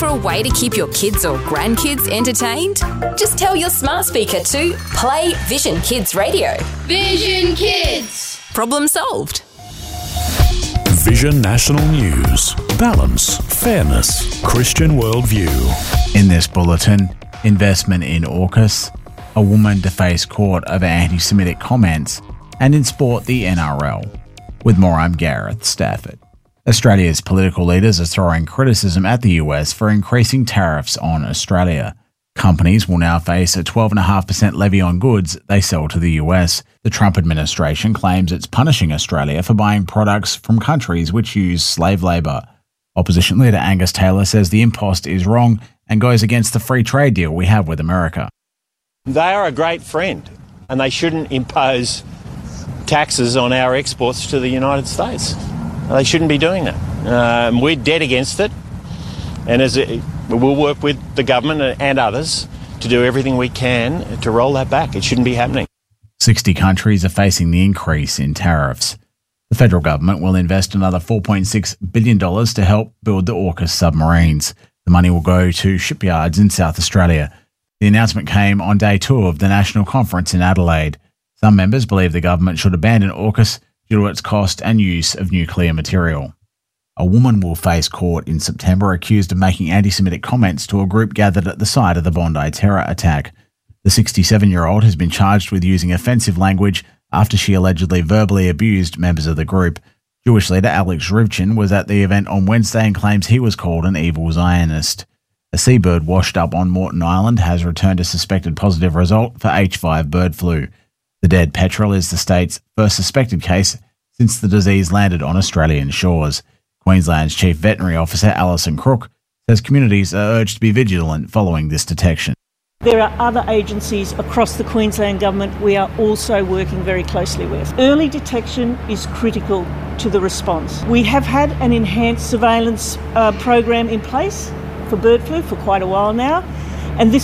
for a way to keep your kids or grandkids entertained? Just tell your smart speaker to play Vision Kids Radio. Vision Kids! Problem solved. Vision National News. Balance, fairness, Christian worldview. In this bulletin, investment in AUKUS, a woman to face court over anti-Semitic comments, and in sport, the NRL. With more, I'm Gareth Stafford. Australia's political leaders are throwing criticism at the US for increasing tariffs on Australia. Companies will now face a 12.5% levy on goods they sell to the US. The Trump administration claims it's punishing Australia for buying products from countries which use slave labour. Opposition leader Angus Taylor says the impost is wrong and goes against the free trade deal we have with America. They are a great friend, and they shouldn't impose taxes on our exports to the United States. They shouldn't be doing that. We're dead against it, and we'll work with the government and others to do everything we can to roll that back. It shouldn't be happening. 60 countries are facing the increase in tariffs. The federal government will invest another $4.6 billion to help build the AUKUS submarines. The money will go to shipyards in South Australia. The announcement came on day 2 of the national conference in Adelaide. Some members believe the government should abandon AUKUS due to its cost and use of nuclear material. A woman will face court in September accused of making anti-Semitic comments to a group gathered at the site of the Bondi terror attack. The 67-year-old has been charged with using offensive language after she allegedly verbally abused members of the group. Jewish leader Alex Rivchin was at the event on Wednesday and claims he was called an evil Zionist. A seabird washed up on Moreton Island has returned a suspected positive result for H5 bird flu. The dead petrel is the state's first suspected case since the disease landed on Australian shores. Queensland's Chief Veterinary Officer Alison Crook says communities are urged to be vigilant following this detection. There are other agencies across the Queensland Government we are also working very closely with. Early detection is critical to the response. We have had an enhanced surveillance program in place for bird flu for quite a while now, and this